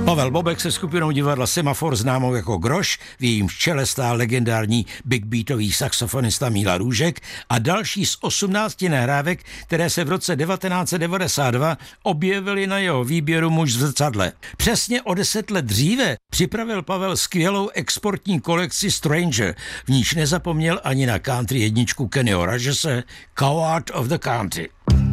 Pavel Bobek se skupinou divadla Semafor známou jako Groš, v jejím čele stál legendární big beatový saxofonista Míla Růžek a další z 18 nahrávek, které se v roce 1992 objevily na jeho výběru Muž v zrcadle. Přesně o 10 let dříve připravil Pavel skvělou exportní kolekci Stranger, v níž nezapomněl ani na country jedničku Kennyho Rogese Coward of the Country.